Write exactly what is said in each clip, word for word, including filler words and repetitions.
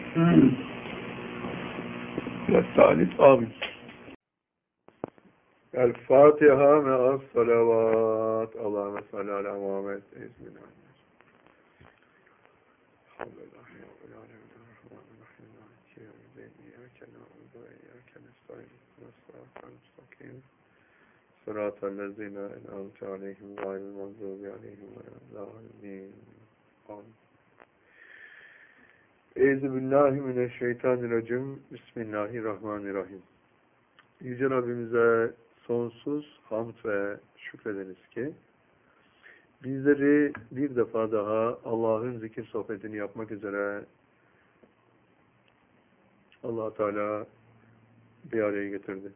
الثالث آمين. الفاتحة مع الصلوات. اللهم صل على محمد. بسم الله الحمد لله رب العالمين الرحمن الرحيم مالك يوم الدين إياك نعبد وإياك نستعين اهدنا الصراط المستقيم صراط الذين أنعمت عليهم غير المغضوب عليهم ولا الضالين. آمين. Euzubillahimineşşeytanirracim. Bismillahirrahmanirrahim. Yüce Rabbimize sonsuz hamd ve şükrederiz ki bizleri bir defa daha Allah'ın zikir sohbetini yapmak üzere Allah Teala bir araya getirdi.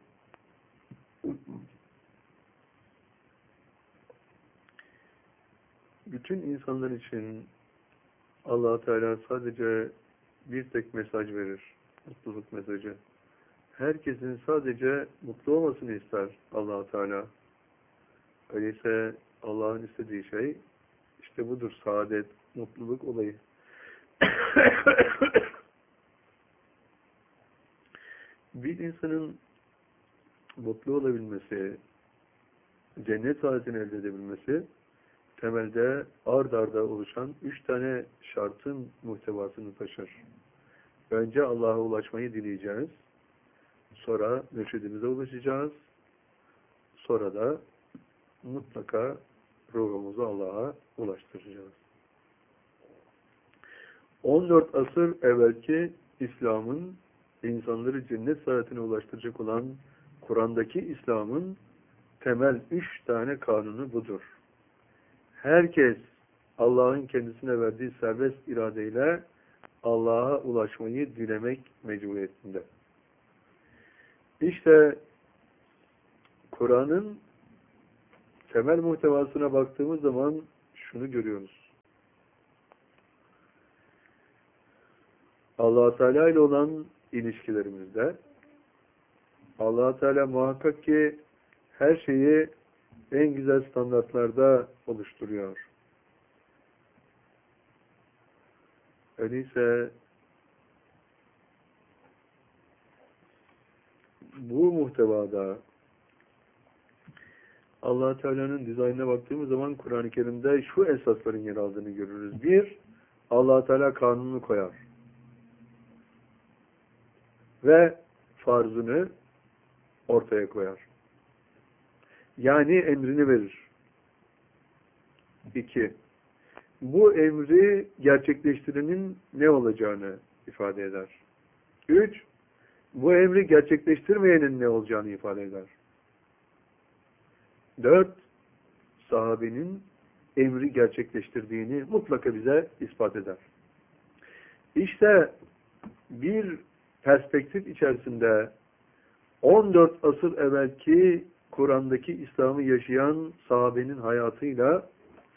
Bütün insanlar için Allah Teala sadece bir tek mesaj verir. Mutluluk mesajı. Herkesin sadece mutlu olmasını ister Allah Teala. Öyleyse Allah'ın istediği şey işte budur. Saadet, mutluluk olayı. Bir insanın mutlu olabilmesi, cennet saadetini elde edebilmesi temelde ard arda oluşan üç tane şartın muhtevasını taşır. Önce Allah'a ulaşmayı dileyeceğiz. Sonra mürşidimize ulaşacağız. Sonra da mutlaka ruhumuzu Allah'a ulaştıracağız. on dört asır evvelki İslam'ın insanları cennet saadetine ulaştıracak olan Kur'an'daki İslam'ın temel üç tane kanunu budur. Herkes Allah'ın kendisine verdiği serbest iradeyle Allah'a ulaşmayı dilemek mecburiyetinde. İşte Kur'an'ın temel muhtevasına baktığımız zaman şunu görüyoruz. Allah Teala ile olan ilişkilerimizde Allah Teala muhakkak ki her şeyi en güzel standartlarda oluşturuyor. Öyleyse bu muhtevada Allah Teala'nın dizaynına baktığımız zaman Kur'an-ı Kerim'de şu esasların yer aldığını görürüz. Bir, Allah Teala kanununu koyar. Ve farzını ortaya koyar. Yani emrini verir. İki, bu emri gerçekleştirenin ne olacağını ifade eder. Üç, bu emri gerçekleştirmeyenin ne olacağını ifade eder. Dört, sahabenin emri gerçekleştirdiğini mutlaka bize ispat eder. İşte bir perspektif içerisinde on dört asır evvelki Kur'an'daki İslam'ı yaşayan sahabenin hayatıyla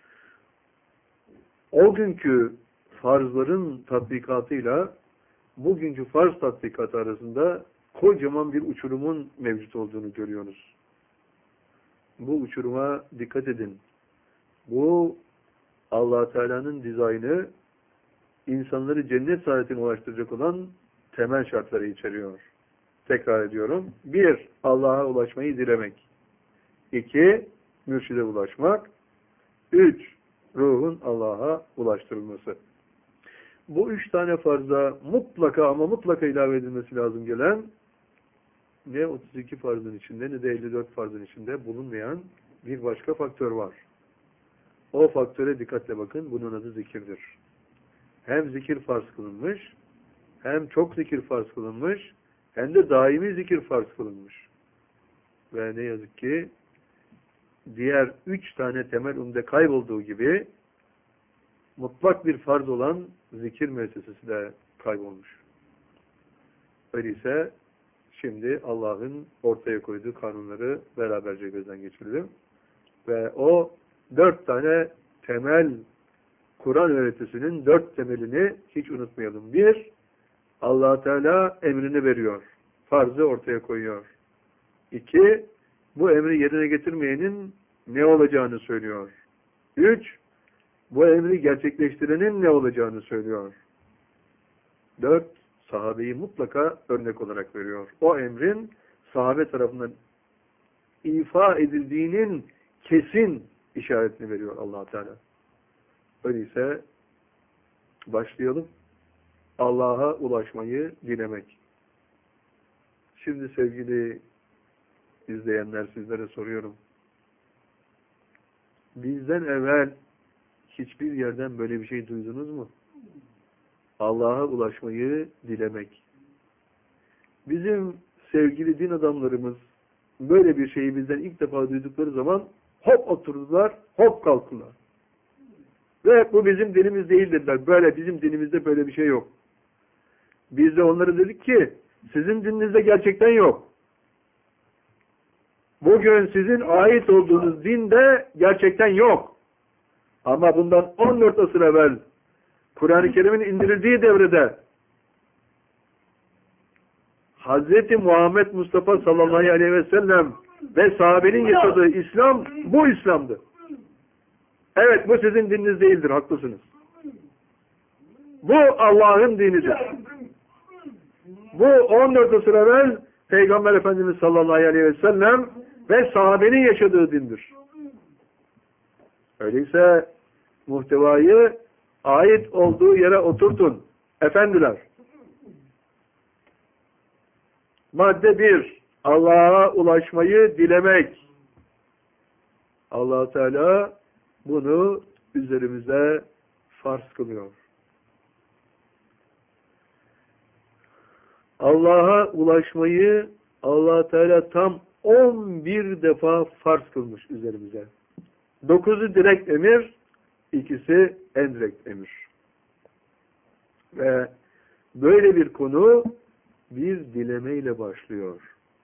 o günkü farzların tatbikatıyla bugünkü farz tatbikatı arasında kocaman bir uçurumun mevcut olduğunu görüyoruz. Bu uçuruma dikkat edin. Bu Allah Teala'nın dizaynı insanları cennet saadetine ulaştıracak olan temel şartları içeriyor. Tekrar ediyorum. Bir, Allah'a ulaşmayı dilemek. İki, mürşide ulaşmak. Üç, ruhun Allah'a ulaştırılması. Bu üç tane farza mutlaka ama mutlaka ilave edilmesi lazım gelen ne otuz iki farzın içinde ne de elli dört farzın içinde bulunmayan bir başka faktör var. O faktöre dikkatle bakın. Bunun adı zikirdir. Hem zikir farz kılınmış, hem çok zikir farz kılınmış, hem de daimi zikir farz kılınmış. Ve ne yazık ki diğer üç tane temel umde kaybolduğu gibi mutlak bir farz olan zikir müessesesi de kaybolmuş. Öyleyse şimdi Allah'ın ortaya koyduğu kanunları beraberce gözden geçirelim. Ve o dört tane temel Kur'an öğretisinin dört temelini hiç unutmayalım. Bir, Allah Teala emrini veriyor. Farzı ortaya koyuyor. İki, bu emri yerine getirmeyenin ne olacağını söylüyor. Üç, bu emri gerçekleştirenin ne olacağını söylüyor. Dört, sahabeyi mutlaka örnek olarak veriyor. O emrin sahabe tarafından ifa edildiğinin kesin işaretini veriyor Allah Teala. Öyleyse başlayalım. Allah'a ulaşmayı dilemek. Şimdi sevgili izleyenler, sizlere soruyorum. Bizden evvel hiçbir yerden böyle bir şey duydunuz mu? Allah'a ulaşmayı dilemek. Bizim sevgili din adamlarımız böyle bir şeyi bizden ilk defa duydukları zaman hop oturdular, hop kalktılar. Ve bu bizim dinimiz değil dediler. Böyle, bizim dinimizde böyle bir şey yok. Biz de onlara dedik ki, sizin dininizde gerçekten yok. Bugün sizin ait olduğunuz dinde gerçekten yok. Ama bundan on dört asır evvel Kur'an-ı Kerim'in indirildiği devrede Hazreti Muhammed Mustafa sallallahu aleyhi ve sellem ve sahabenin yaşadığı İslam bu İslam'dı. Evet, bu sizin dininiz değildir, haklısınız. Bu Allah'ın dinidir. Bu on dört asır evvel Peygamber Efendimiz sallallahu aleyhi ve sellem ve sahabenin yaşadığı dindir. Öyleyse muhtevayı ait olduğu yere oturtun. Efendiler. Madde bir. Allah'a ulaşmayı dilemek. Allah Teala bunu üzerimize farz kılıyor. Allah'a ulaşmayı Allah Teala tam on bir defa farz kılmış üzerimize. Dokuzu direkt emir, ikisi endirekt emir. Ve böyle bir konu bir dilemeyle başlıyor.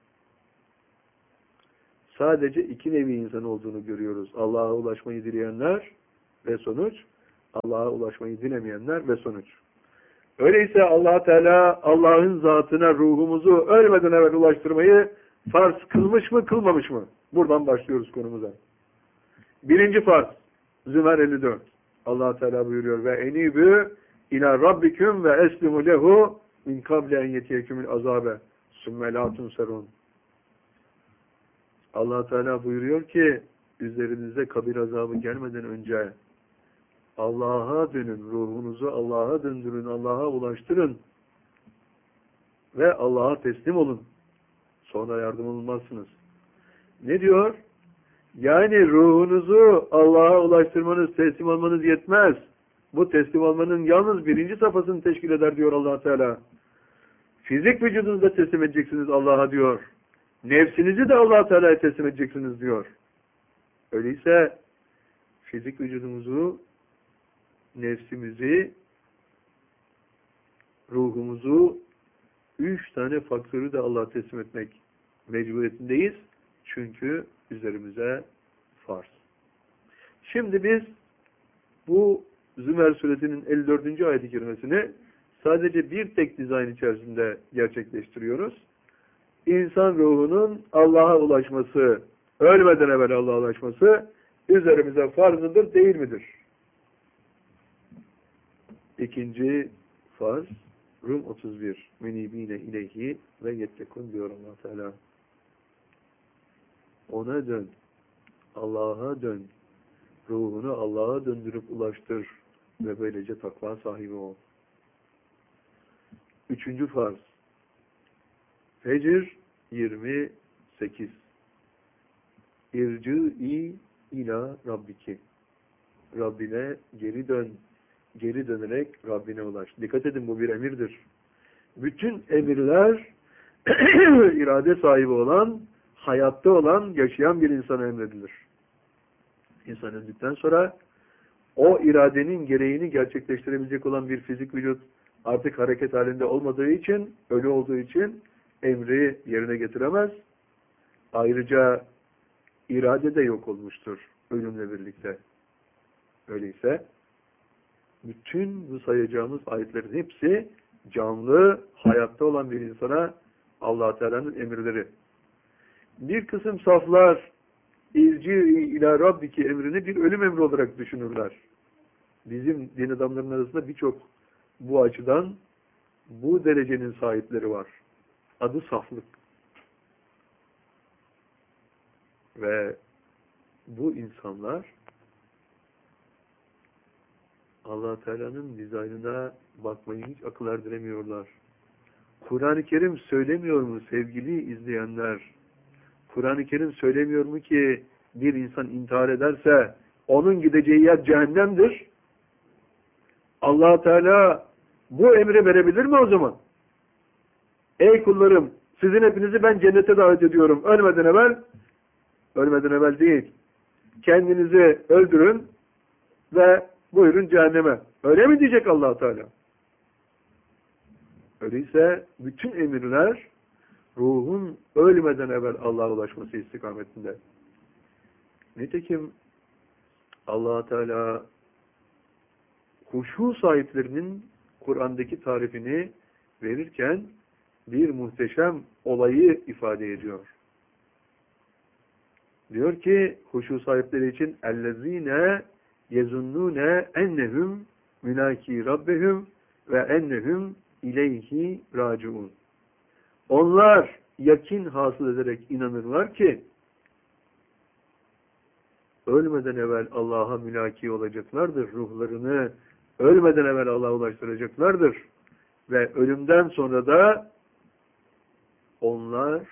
Sadece iki nevi insan olduğunu görüyoruz. Allah'a ulaşmayı dileyenler ve sonuç, Allah'a ulaşmayı dilemeyenler ve sonuç. Öyleyse Allah Teala Allah'ın zatına ruhumuzu ölmeden evvel ulaştırmayı farz kılmış mı, kılmamış mı? Buradan başlıyoruz konumuza. Birinci farz, Zümer elli dört. Allah Teala buyuruyor ve enibü ila rabbiküm ve eslimu lehu min kable en yetiyekümül azabe sümme la tunserun. Allah Teala buyuruyor ki üzerinize kabir azabı gelmeden önce Allah'a dönün, ruhunuzu Allah'a döndürün, Allah'a ulaştırın ve Allah'a teslim olun. Sonra yardım olunmazsınız. Ne diyor? Yani ruhunuzu Allah'a ulaştırmanız, teslim olmanız yetmez. Bu teslim olmanın yalnız birinci safhasını teşkil eder diyor Allah Teala. Fizik vücudunuzu da teslim edeceksiniz Allah'a diyor. Nefsinizi de Allah Teala'ya teslim edeceksiniz diyor. Öyleyse fizik vücudumuzu, nefsimizi, ruhumuzu, üç tane faktörü de Allah'a teslim etmek mecburiyetindeyiz. Çünkü üzerimize farz. Şimdi biz bu Zümer suresinin elli dördüncü ayet-i kerimesini sadece bir tek dizayn içerisinde gerçekleştiriyoruz. İnsan ruhunun Allah'a ulaşması, ölmeden evvel Allah'a ulaşması üzerimize farz mıdır, değil midir? İkinci farz, Rum otuz bir. Menibine ileyhi ve yettekun diyor Allah Teala. Ona dön. Allah'a dön. Ruhunu Allah'a döndürüp ulaştır ve böylece takva sahibi ol. Üçüncü farz. Fecr yirmi sekiz. İrci'i ila Rabbiki. Rabbine geri dön. Geri dönerek Rabbine ulaş. Dikkat edin, bu bir emirdir. Bütün emirler irade sahibi olan, hayatta olan, yaşayan bir insana emredilir. İnsan öldükten sonra o iradenin gereğini gerçekleştirebilecek olan bir fizik vücut artık hareket halinde olmadığı için, ölü olduğu için emri yerine getiremez. Ayrıca irade de yok olmuştur ölümle birlikte. Öyleyse bütün bu sayacağımız ayetlerin hepsi canlı, hayatta olan bir insana Allah Teala'nın emirleri. Bir kısım saflar İrci ila Rabbiki emrini bir ölüm emri olarak düşünürler. Bizim din adamlarının arasında birçok bu açıdan bu derecenin sahipleri var. Adı saflık. Ve bu insanlar Allah Teala'nın dizaynına bakmayı hiç akıl erdiremiyorlar. Kur'an-ı Kerim söylemiyor mu sevgili izleyenler? Kur'an-ı Kerim söylemiyor mu ki bir insan intihar ederse onun gideceği yer cehennemdir? Allah Teala bu emri verebilir mi o zaman? Ey kullarım, sizin hepinizi ben cennete davet ediyorum. Ölmeden evvel, ölmeden evvel değil. Kendinizi öldürün ve buyurun cehenneme. Öyle mi diyecek Allah Teala? Öyleyse bütün emirler ruhun ölmeden evvel Allah'a ulaşması istikametinde. Nitekim Allah Teala huşu sahiplerinin Kur'an'daki tarifini verirken bir muhteşem olayı ifade ediyor. Diyor ki huşu sahipleri için ellezine yezunnune ennehum mülaki rabbehum ve ennehum ileyhi raciun. Onlar yakin hasıl ederek inanırlar ki ölmeden evvel Allah'a mülaki olacaklardır. Ruhlarını ölmeden evvel Allah'a ulaştıracaklardır. Ve ölümden sonra da onlar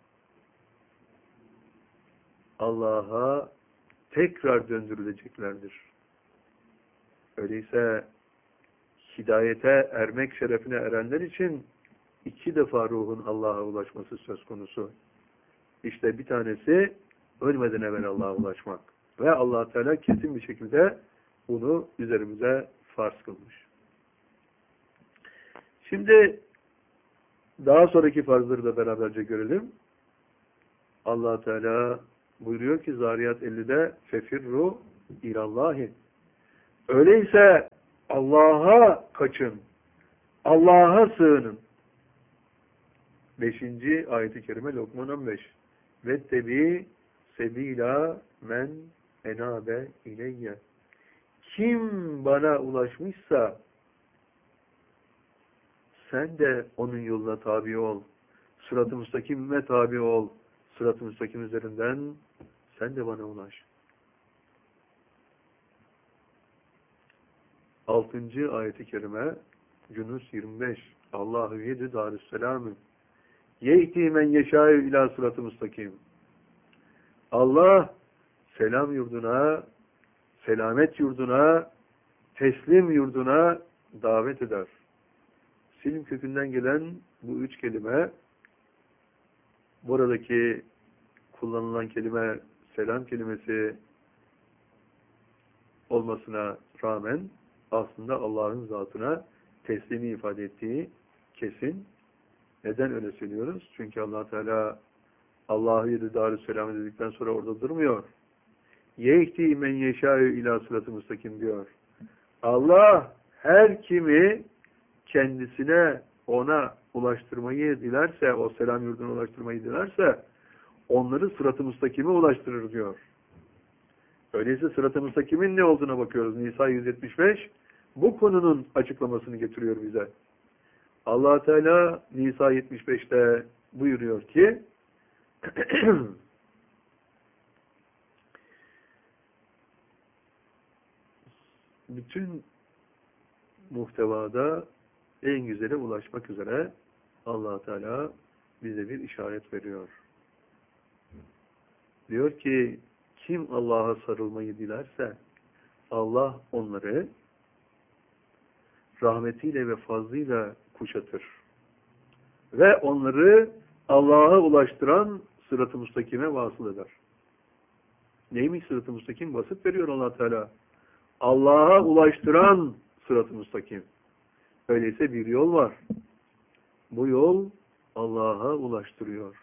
Allah'a tekrar döndürüleceklerdir. Öyleyse hidayete ermek şerefine erenler için iki defa ruhun Allah'a ulaşması söz konusu. İşte bir tanesi ölmeden evvel Allah'a ulaşmak. Ve Allah Teala kesin bir şekilde bunu üzerimize farz kılmış. Şimdi daha sonraki farzları da beraberce görelim. Allah Teala buyuruyor ki Zariyat ellide fefirru ilallahi. Öyleyse Allah'a kaçın. Allah'a sığının. Beşinci ayet-i kerime Lokman on beş. Vettebi sebila men enabe ileyye. Kim bana ulaşmışsa sen de onun yoluna tabi ol. Sırat-ı müstakime tabi ol. Sırat-ı müstakim üzerinden sen de bana ulaş. Altıncı ayet-i kerime Yunus yirmi beş. Allahu yedi darüsselamü. Yehdi men yeşâ'ü ilâ sırat-ı müstakim. Allah selam yurduna, selamet yurduna, teslim yurduna davet eder. Silim kökünden gelen bu üç kelime, buradaki kullanılan kelime selam kelimesi olmasına rağmen aslında Allah'ın zatına teslimi ifade ettiği kesin. Neden öyle söylüyoruz? Çünkü Allah Teala Allah'ı yedi darüsselam dedikten sonra orada durmuyor. Yehdi men yeşâ'ü ilâ sırat-ı müstakim diyor. Allah her kimi kendisine ona ulaştırmayı dilerse, o selam yurduna ulaştırmayı dilerse onları sırat-ı müstakime ulaştırır diyor. Öyleyse sırat-ı müstakimin ne olduğuna bakıyoruz. Nisa yüz yetmiş beş bu konunun açıklamasını getiriyor bize. Allah Teala Nisa yetmiş beşte buyuruyor ki bütün muhtevada en güzele ulaşmak üzere Allah Teala bize bir işaret veriyor. Diyor ki kim Allah'a sarılmayı dilerse Allah onları rahmetiyle ve fazlıyla kuşatır. Ve onları Allah'a ulaştıran sırat-ı müstakime vasıl eder. Neymiş sırat-ı müstakim? Vasıf veriyor Allah Teala. Allah'a ulaştıran sırat-ı müstakim. Öyleyse bir yol var. Bu yol Allah'a ulaştırıyor.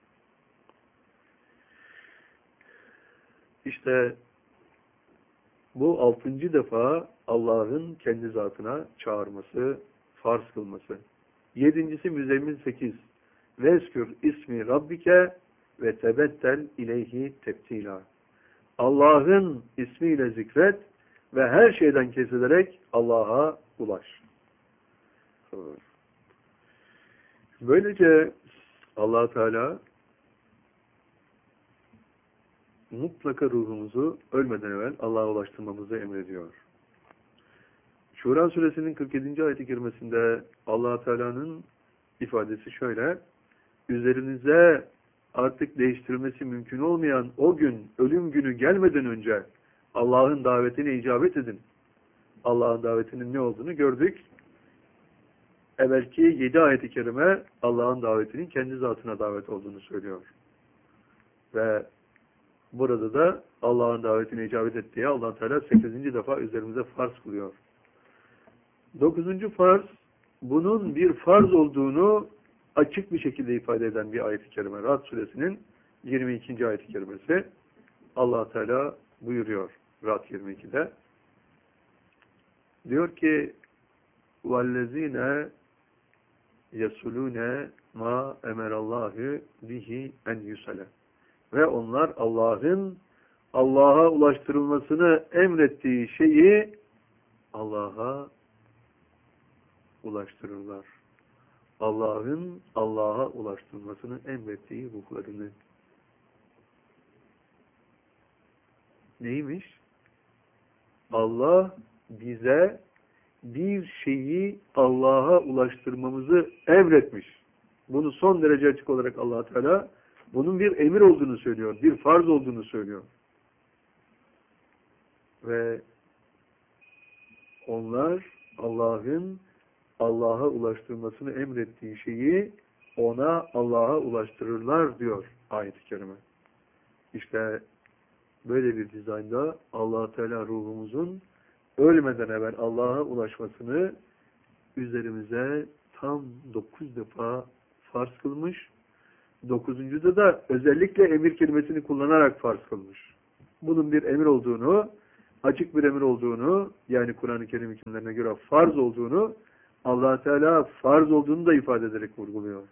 İşte bu altıncı defa Allah'ın kendi zatına çağırması, farz kılması. Yedincisi Müzzemmil sekiz. Vezkür ismi Rabbike ve tebettel ileyhi tebtila. Allah'ın ismiyle zikret ve her şeyden kesilerek Allah'a ulaş. Böylece Allah Teala mutlaka ruhumuzu ölmeden evvel Allah'a ulaştırmamızı emrediyor. Şura suresinin kırk yedinci ayet-i kerimesinde Allah Teala'nın ifadesi şöyle: üzerinize artık değiştirmesi mümkün olmayan o gün, ölüm günü gelmeden önce Allah'ın davetine icabet edin. Allah'ın davetinin ne olduğunu gördük. Evvelki yedi ayet-i kerime Allah'ın davetinin kendi zatına davet olduğunu söylüyor. Ve burada da Allah'ın davetine icabet et diye Allah Teala sekizinci defa üzerimize farz kılıyor. Dokuzuncu farz, bunun bir farz olduğunu açık bir şekilde ifade eden bir ayet-i kerime. Ra'd suresinin yirmi ikinci ayet-i kerimesi. Allah Teala buyuruyor Ra'd yirmi ikide. Diyor ki: "Vellezine yesulune ma emerallahu bihi en yusale." Ve onlar Allah'ın Allah'a ulaştırılmasını emrettiği şeyi Allah'a ulaştırırlar. Allah'ın Allah'a ulaştırılmasını emrettiği ruhlarını. Neymiş? Allah bize bir şeyi Allah'a ulaştırmamızı emretmiş. Bunu son derece açık olarak Allah Teala bunun bir emir olduğunu söylüyor, bir farz olduğunu söylüyor. Ve onlar Allah'ın Allah'a ulaştırmasını emrettiği şeyi ona Allah'a ulaştırırlar diyor ayet-i kerime. İşte böyle bir dizaynda Allah Teala ruhumuzun ölmeden evvel Allah'a ulaşmasını üzerimize tam dokuz defa farz kılmış. Dokuzuncuda da özellikle emir kelimesini kullanarak farz kılmış. Bunun bir emir olduğunu, açık bir emir olduğunu, yani Kur'an-ı Kerim hükümlerine göre farz olduğunu, Allah Teala farz olduğunu da ifade ederek vurguluyor.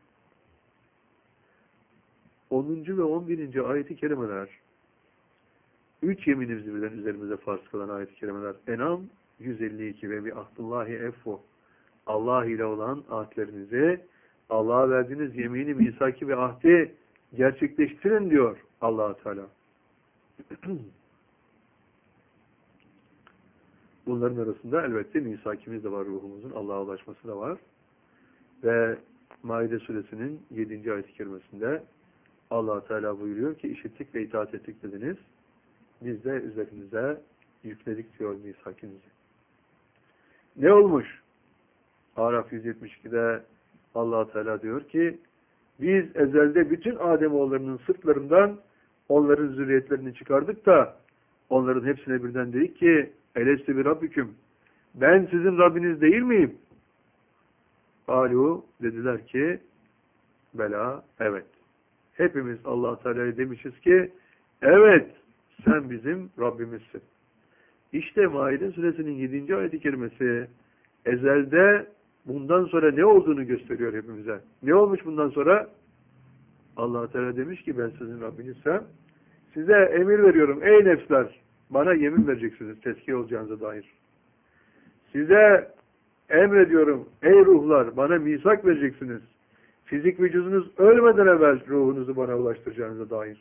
onuncu ve on birinci ayet-i kerimeler, üç yeminimizi birden üzerimize farz kılan ayet-i kerimeler. En'am yüz elli iki ve bi ahdullahi effu. Allah ile olan ahdlerinizi, Allah'a verdiğiniz yemini, misaki ve ahdi gerçekleştirin diyor Allah Teala. Bunların arasında elbette misakimiz de var, ruhumuzun Allah'a ulaşması da var. Ve Maide suresinin yedinci ayet-i kerimesinde Allah Teala buyuruyor ki: işittik ve itaat ettik dediniz. Biz de üzerinize yükledik diyor misakinizi. Ne olmuş? Araf yüz yetmiş ikide Allah Teala diyor ki: biz ezelde bütün Ademoğullarının sırtlarından onların zürriyetlerini çıkardık da onların hepsine birden dedik ki: elestü bi rabbiküm, ben sizin Rabbiniz değil miyim? Alu, dediler ki: bela, evet. Hepimiz Allah Teala'ya demişiz ki: evet, sen bizim Rabbimizsin. İşte Maide suresinin yedinci ayet-i kerimesi ezelde bundan sonra ne olduğunu gösteriyor hepimize. Ne olmuş bundan sonra? Allah Teala demiş ki: ben sizin Rabbinizsem size emir veriyorum ey nefsler, bana yemin vereceksiniz tezkiye olacağınıza dair. Size emrediyorum ey ruhlar, bana misak vereceksiniz. Fizik vücudunuz ölmeden evvel ruhunuzu bana ulaştıracağınıza dair.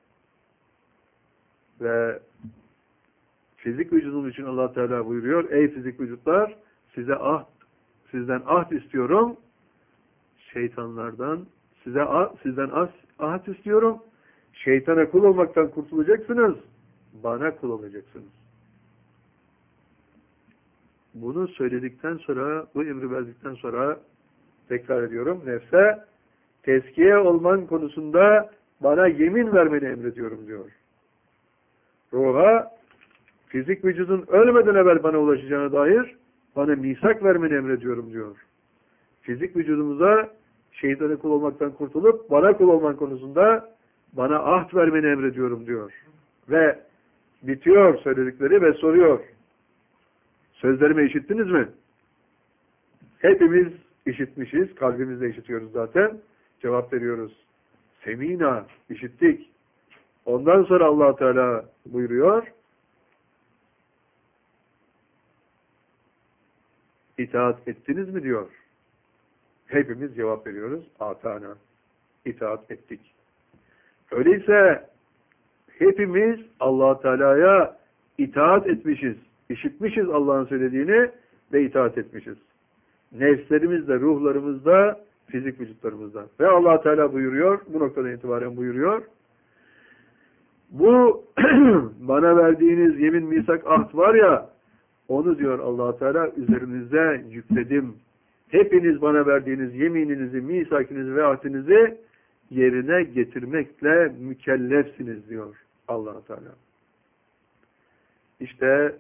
Ve fizik vücudunuz için Allah Teala buyuruyor: ey fizik vücutlar, size ahd, sizden ahd istiyorum. Şeytanlardan size ah, sizden ah, ahd istiyorum. Şeytana kul olmaktan kurtulacaksınız. Bana kul olacaksınız. Bunu söyledikten sonra, bu emri verdikten sonra tekrar ediyorum, nefse tezkiye olman konusunda bana yemin vermeni emrediyorum diyor. Ruha fizik vücudun ölmeden evvel bana ulaşacağına dair bana misak vermeni emrediyorum diyor. Fizik vücudumuza şeytana kul olmaktan kurtulup bana kul olman konusunda bana ahd vermeni emrediyorum diyor. Ve bitiyor söyledikleri ve soruyor: sözlerimi işittiniz mi? Hepimiz işitmişiz, kalbimizle işitiyoruz zaten. Cevap veriyoruz: semina, işittik. Ondan sonra Allah Teala buyuruyor: İtaat ettiniz mi diyor. Hepimiz cevap veriyoruz. Atana. İtaat ettik. Öyleyse hepimiz Allah Teala'ya itaat etmişiz. İşitmişiz Allah'ın söylediğini ve itaat etmişiz. Nefslerimizde, ruhlarımızda, fizik vücutlarımızda. Ve Allah Teala buyuruyor, bu noktadan itibaren buyuruyor. Bu bana verdiğiniz yemin, misak, ahd var ya, onu diyor Allah Teala üzerinize yükledim. Hepiniz bana verdiğiniz yemininizi, misakinizi ve ahdinizi yerine getirmekle mükellefsiniz diyor Allah Teala. İşte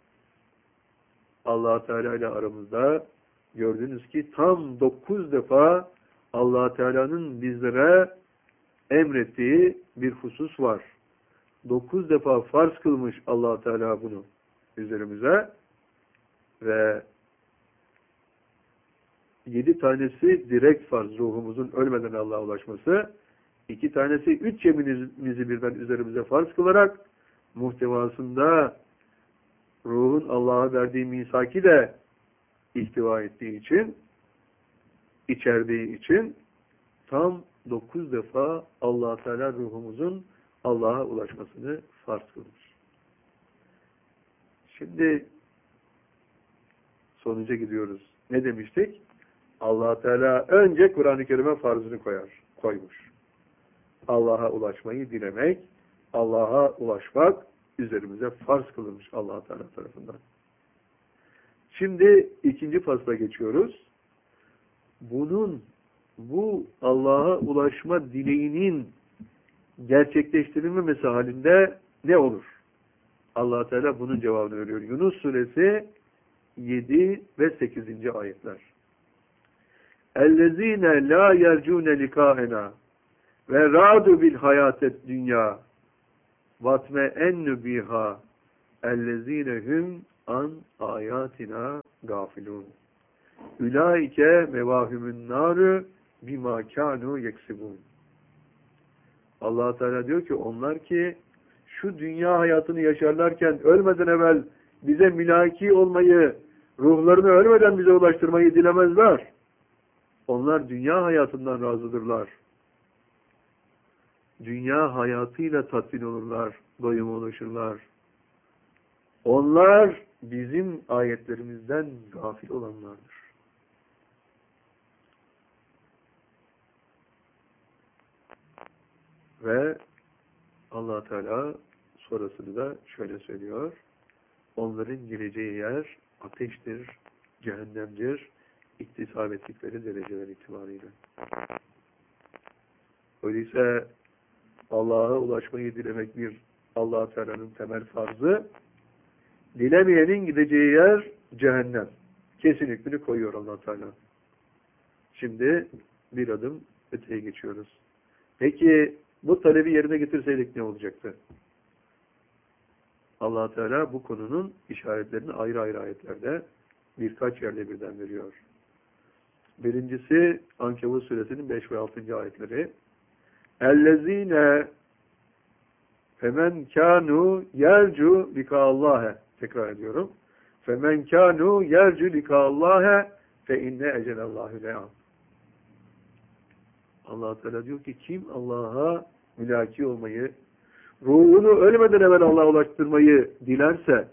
Allah Teala ile aramızda gördünüz ki tam dokuz defa Allah Teala'nın bizlere emrettiği bir husus var. Dokuz defa farz kılmış Allah Teala bunu üzerimize ve yedi tanesi direkt farz, ruhumuzun ölmeden Allah'a ulaşması. İki tanesi üç yeminimizi birden üzerimize farz kılarak muhtevasında ruhun Allah'a verdiği misaki de ihtiva ettiği için, içerdiği için tam dokuz defa Allah Teala ruhumuzun Allah'a ulaşmasını farz kılmış. Şimdi sonuca gidiyoruz. Ne demiştik? Allah Teala önce Kur'an-ı Kerim'e farzını koyar, koymuş. Allah'a ulaşmayı dilemek, Allah'a ulaşmak üzerimize farz kılınmış Allah Teala tarafından. Şimdi ikinci fasla geçiyoruz. Bunun, bu Allah'a ulaşma dileğinin gerçekleştirilmemesi halinde ne olur? Allah Teala bunun cevabını veriyor. Yunus suresi yedi ve sekizinci ayetler. اَلَّذ۪ينَ لَا يَرْجُونَ لِقَاءَنَا وَرَادُوا بِالْحَيَاةِ الدُّنْيَا وَاتْمَئَنُّ بِهَا اَلَّذ۪ينَ هُمْ an ayatina gafilun. Ülaike mevahümün narı bima kanu yeksibun. Allah Teala diyor ki onlar ki şu dünya hayatını yaşarlarken ölmeden evvel bize mülaki olmayı, ruhlarını ölmeden bize ulaştırmayı dilemezler. Onlar dünya hayatından razıdırlar. Dünya hayatıyla tatmin olurlar, doyuma ulaşırlar. Onlar bizim ayetlerimizden gafil olanlardır. Ve Allah Teala sonrasını da şöyle söylüyor. Onların gireceği yer ateştir, cehennemdir, iktisap ettikleri dereceler itibariyle. Öyleyse Allah'a ulaşmayı dilemek bir Allah Teala'nın temel farzı. Dilemeyenin gideceği yer cehennem. Kesin hükmünü koyuyor Allah Teala. Şimdi bir adım öteye geçiyoruz. Peki bu talebi yerine getirseydik ne olacaktı? Allah Teala bu konunun işaretlerini ayrı ayrı ayetlerde birkaç yerde birden veriyor. Birincisi Ankebut suresinin beş ve altıncı ayetleri. اَلَّذ۪ينَ فَمَنْ كَانُوا يَرْجُوا لِكَا اللّٰهَ Tekrar ediyorum. فَمَنْ كَانُوا يَرْجُوا لِكَا اللّٰهَ فَاِنَّ اَجَلَ اللّٰهُ لَيَعْمُ Allah Teala diyor ki kim Allah'a mülaki olmayı, ruhunu ölmeden evvel Allah'a ulaştırmayı dilerse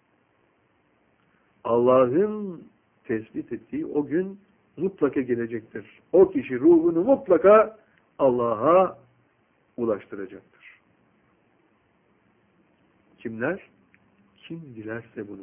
Allah'ın tespit ettiği o gün mutlaka gelecektir. O kişi ruhunu mutlaka Allah'a ulaştıracaktır. Kimler? Kim dilerse bunu.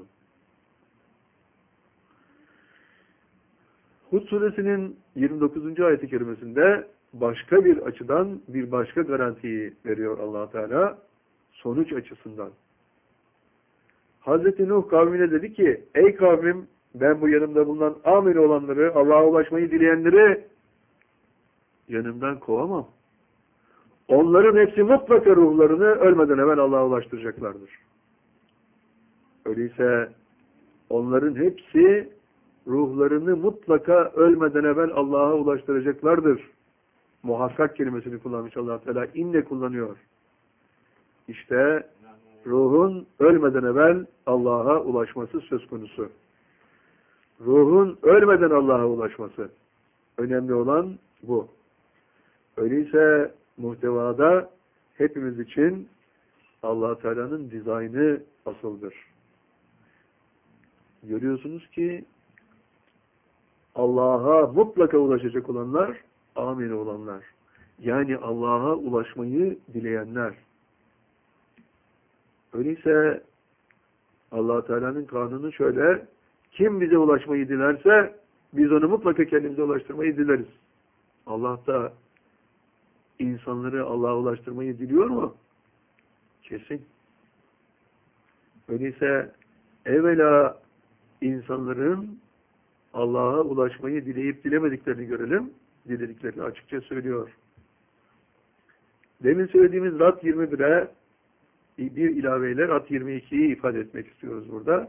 Hud suresinin yirmi dokuzuncu ayet-i kerimesinde başka bir açıdan bir başka garantiyi veriyor Allah Teala sonuç açısından. Hazreti Nuh kavmine dedi ki ey kavmim ben bu yanımda bulunan amel olanları, Allah'a ulaşmayı dileyenleri yanımdan kovamam. Onların hepsi mutlaka ruhlarını ölmeden evvel Allah'a ulaştıracaklardır. Öyleyse onların hepsi ruhlarını mutlaka ölmeden evvel Allah'a ulaştıracaklardır. Muhakkak kelimesini kullanmış Allah Teala. İnne kullanıyor. İşte ruhun ölmeden evvel Allah'a ulaşması söz konusu. Ruhun ölmeden Allah'a ulaşması. Önemli olan bu. Öyleyse muhtevada hepimiz için Allah Teala'nın dizaynı asıldır. Görüyorsunuz ki Allah'a mutlaka ulaşacak olanlar, amin olanlar. Yani Allah'a ulaşmayı dileyenler. Öyleyse Allah Teala'nın kanunu şöyle: kim bize ulaşmayı dilerse biz onu mutlaka kendimize ulaştırmayı dileriz. Allah da insanları Allah'a ulaştırmayı diliyor mu? Kesin. Öyleyse evvela insanların Allah'a ulaşmayı dileyip dilemediklerini görelim. Dilediklerini açıkça söylüyor. Demin söylediğimiz Rad yirmi bire bir ilaveyle Rad yirmi ikiyi ifade etmek istiyoruz burada.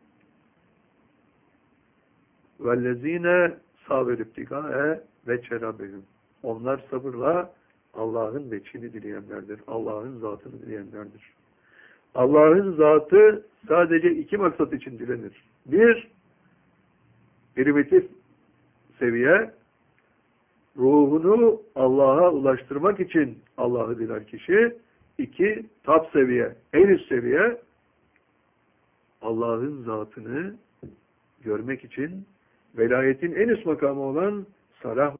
وَالَّذ۪ينَ صَابَرُ ابْتِغَاءَ وَجْهِ رَبِّهِمْ Onlar sabırla Allah'ın veçhini dileyenlerdir. Allah'ın zatını dileyenlerdir. Allah'ın zatı sadece iki maksat için dilenir. Bir, primitif seviye, ruhunu Allah'a ulaştırmak için Allah'ı diler kişi. İki, top seviye, en üst seviye, Allah'ın zatını görmek için velayetin en üst makamı olan salah